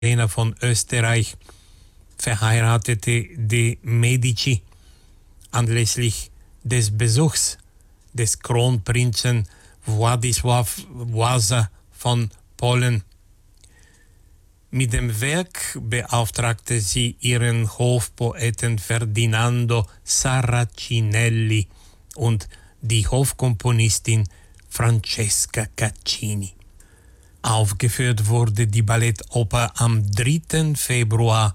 Magdalena von Österreich verheiratete die Medici anlässlich des Besuchs des Kronprinzen Władysław Wasa von Polen. Mit dem Werk beauftragte sie ihren Hofpoeten Ferdinando Sarracinelli und die Hofkomponistin Francesca Caccini. Aufgeführt wurde die Ballettoper am 3. Februar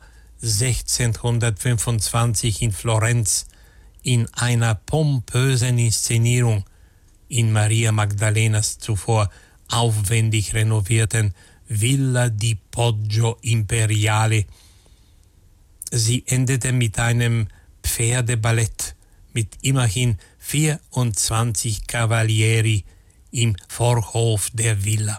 1625 in Florenz in einer pompösen Inszenierung in Maria Magdalenas zuvor aufwendig renovierten Villa di Poggio Imperiale. Sie endete mit einem Pferdeballett mit immerhin 24 Cavalieri im Vorhof der Villa.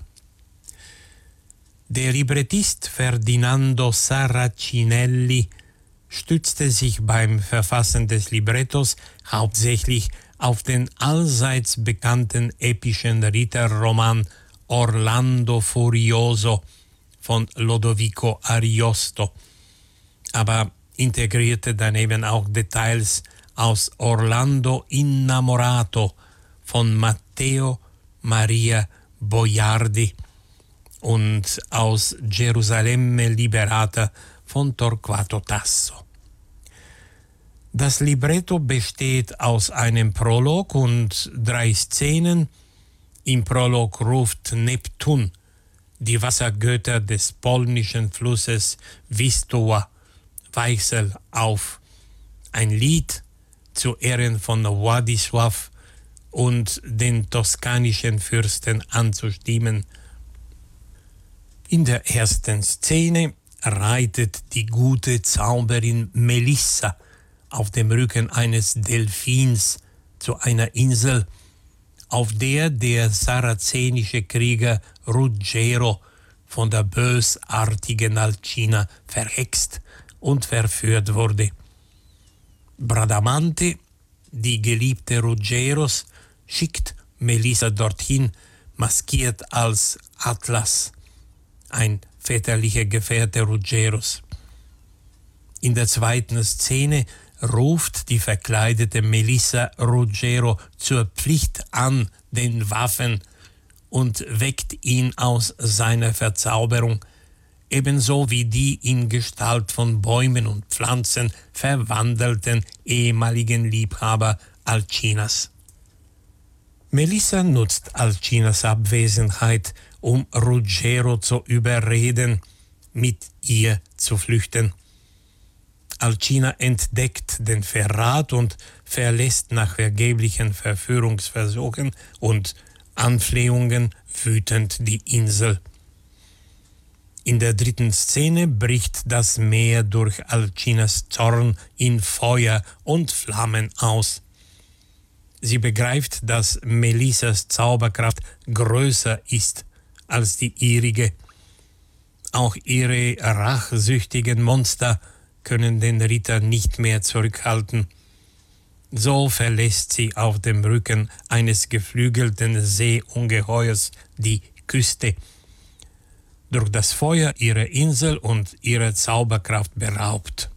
Der Librettist Ferdinando Sarracinelli stützte sich beim Verfassen des Librettos hauptsächlich auf den allseits bekannten epischen Ritterroman Orlando Furioso von Lodovico Ariosto, aber integrierte daneben auch Details aus Orlando Innamorato von Matteo Maria Boiardi und aus Gerusalemme Liberata von Torquato Tasso. Das Libretto besteht aus einem Prolog und 3 Szenen. Im Prolog ruft Neptun, die Wassergötter des polnischen Flusses Wistowa, Weichsel auf, ein Lied zu Ehren von Władysław und den toskanischen Fürsten anzustimmen. In der ersten Szene reitet die gute Zauberin Melissa auf dem Rücken eines Delfins zu einer Insel, auf der der sarazenische Krieger Ruggero von der bösartigen Alcina verhext und verführt wurde. Bradamante, die Geliebte Ruggeros, schickt Melissa dorthin, maskiert als Atlas, ein väterlicher Gefährte Ruggeros. In der zweiten Szene ruft die verkleidete Melissa Ruggero zur Pflicht an den Waffen und weckt ihn aus seiner Verzauberung, ebenso wie die in Gestalt von Bäumen und Pflanzen verwandelten ehemaligen Liebhaber Alcinas. Melissa nutzt Alcinas Abwesenheit, um Ruggero zu überreden, mit ihr zu flüchten. Alcina entdeckt den Verrat und verlässt nach vergeblichen Verführungsversuchen und Anflehungen wütend die Insel. In der dritten Szene bricht das Meer durch Alcinas Zorn in Feuer und Flammen aus. Sie begreift, dass Melissas Zauberkraft größer ist als die ihrige. Auch ihre rachsüchtigen Monster können den Ritter nicht mehr zurückhalten. So verlässt sie auf dem Rücken eines geflügelten Seeungeheuers die Küste, durch das Feuer ihre Insel und ihre Zauberkraft beraubt.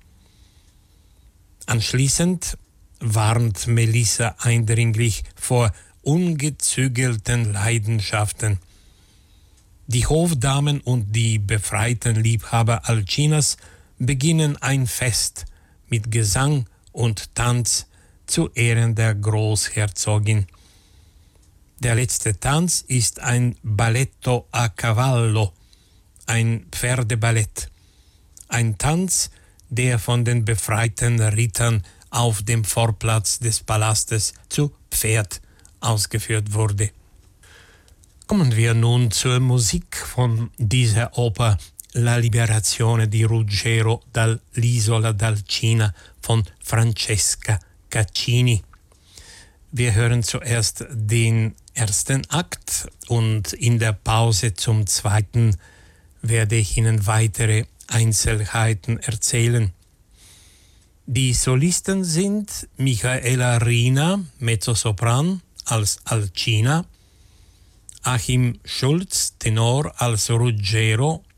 Anschließend warnt Melissa eindringlich vor ungezügelten Leidenschaften. Die Hofdamen und die befreiten Liebhaber Alcinas beginnen ein Fest mit Gesang und Tanz zu Ehren der Großherzogin. Der letzte Tanz ist ein Balletto a cavallo, ein Pferdeballett, ein Tanz, der von den befreiten Rittern auf dem Vorplatz des Palastes zu Pferd ausgeführt wurde. Kommen wir nun zur Musik von dieser Oper La Liberazione di Ruggero dall'Isola d'Alcina von Francesca Caccini. Wir hören zuerst den ersten Akt und in der Pause zum zweiten werde ich Ihnen weitere Einzelheiten erzählen. Die Solisten sind Michaela Rina, Mezzosopran, als Alcina, Achim Schulz, Tenor, als Ruggero,